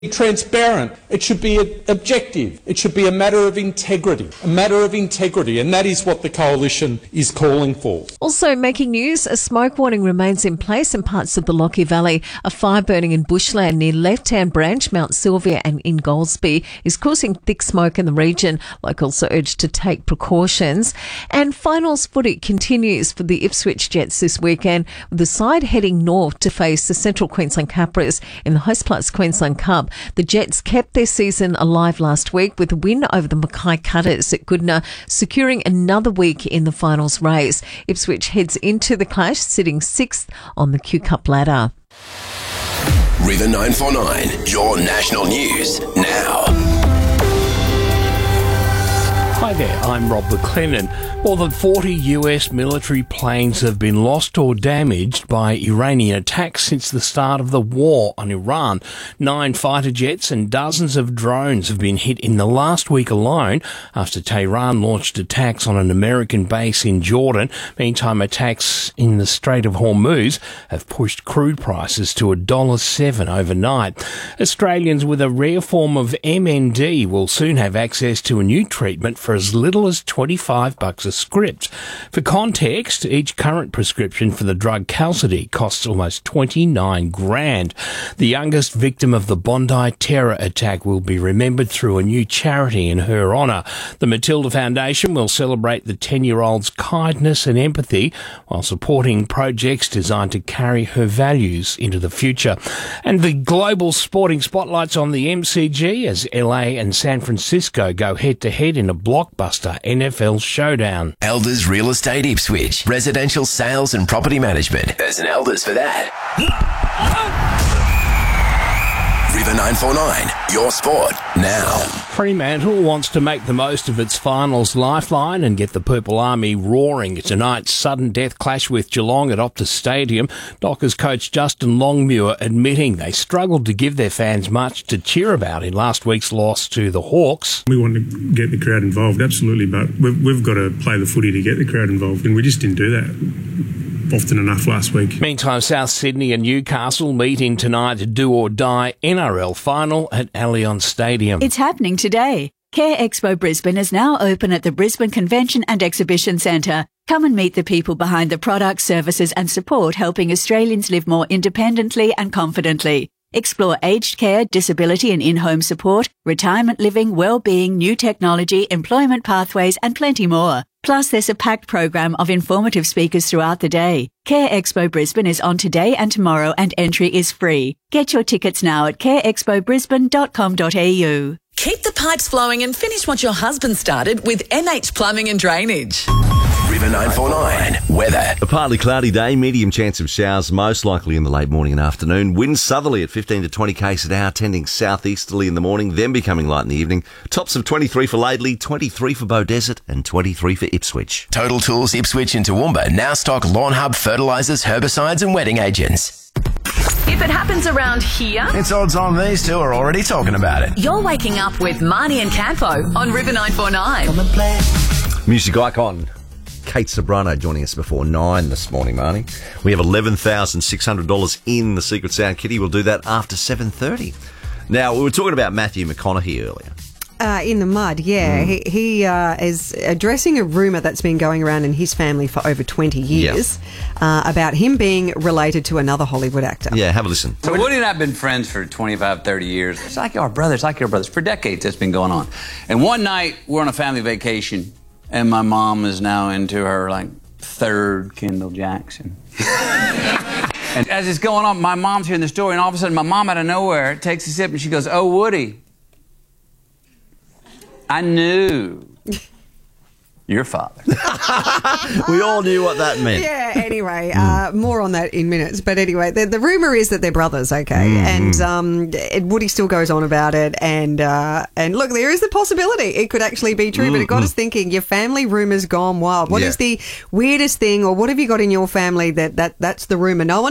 transparent. It should be objective. It should be a matter of integrity, and that is what the Coalition is calling for. Also making news, a smoke warning remains in place in parts of the Lockie Valley. A fire burning in bushland near Left-Hand Branch, Mount Sylvia and in Goldsby is causing thick smoke in the region. Locals are urged to take precautions. And finals footy continues for the Ipswich Jets this weekend, with the side heading north to face the Central Queensland Capras in the Hostplus Queensland Cup. The Jets kept their season alive last week with a win over the Mackay Cutters at Goodna, securing another week in the finals race. Ipswich heads into the clash, sitting 6th on the Q Cup ladder. River 949, your national news now. Hi there, I'm Rob McLennan. More than 40 US military planes have been lost or damaged by Iranian attacks since the start of the war on Iran. 9 fighter jets and dozens of drones have been hit in the last week alone after Tehran launched attacks on an American base in Jordan. Meantime, attacks in the Strait of Hormuz have pushed crude prices to $1.07 overnight. Australians with a rare form of MND will soon have access to a new treatment for as little as $25 a script. For context, each current prescription for the drug Qalsody costs almost $29,000. The youngest victim of the Bondi terror attack will be remembered through a new charity in her honour. The Matilda Foundation will celebrate the 10-year-old's kindness and empathy while supporting projects designed to carry her values into the future. And the global sporting spotlight's on the MCG as LA and San Francisco go head-to-head in a blockbuster NFL showdown. Elders Real Estate Ipswich. Residential sales and property management. There's an Elders for that. River 949, your sport now. Fremantle wants to make the most of its finals lifeline and get the Purple Army roaring. Tonight's sudden death clash with Geelong at Optus Stadium. Dockers coach Justin Longmuir admitting they struggled to give their fans much to cheer about in last week's loss to the Hawks. We want to get the crowd involved, absolutely, but we've got to play the footy to get the crowd involved, and we just didn't do that often enough last week. Meantime, South Sydney and Newcastle meet in tonight's do-or-die NRL final at Allianz Stadium. It's happening today. Care Expo Brisbane is now open at the Brisbane Convention and Exhibition Centre. Come and meet the people behind the products, services and support helping Australians live more independently and confidently. Explore aged care, disability and in-home support, retirement living, well-being, new technology, employment pathways and plenty more. Plus, there's a packed program of informative speakers throughout the day. Care Expo Brisbane is on today and tomorrow and entry is free. Get your tickets now at careexpobrisbane.com.au. Keep the pipes flowing and finish what your husband started with NH Plumbing and Drainage. River 949, weather. A partly cloudy day, medium chance of showers, most likely in the late morning and afternoon. Winds southerly at 15 to 20 k's an hour, tending southeasterly in the morning, then becoming light in the evening. Tops of 23 for Laidley, 23 for Beaudesert and 23 for Ipswich. Total Tools Ipswich and Toowoomba now stock Lawn Hub fertilisers, herbicides and wetting agents. If it happens around here, It's odds on these two are already talking about it. you're waking up with Marnie and Campo on River 949. Music icon Kate Sobrano joining us before 9 this morning, Marnie. We have $11,600 in the Secret Sound Kitty. We'll do that after 7:30. Now, we were talking about Matthew McConaughey earlier. In the mud, yeah. He is addressing a rumour that's been going around in his family for over 20 years about him being related to another Hollywood actor. Yeah, have a listen. So Woody and I have been friends for 25, 30 years. It's like our brothers, For decades, it's been going on. And one night, we're on a family vacation, and my mom is now into her, third Kendall Jackson. And as it's going on, my mom's hearing the story, and all of a sudden, my mom out of nowhere takes a sip, and she goes, "Oh, Woody, I knew your father." We all knew what that meant. Yeah, anyway, more on that in minutes. But anyway, the rumour is that they're brothers, okay? And Woody still goes on about it. And look, there is the possibility it could actually be true, but it got us thinking, your family rumour's gone wild. What is the weirdest thing, or what have you got in your family that's the rumour? No one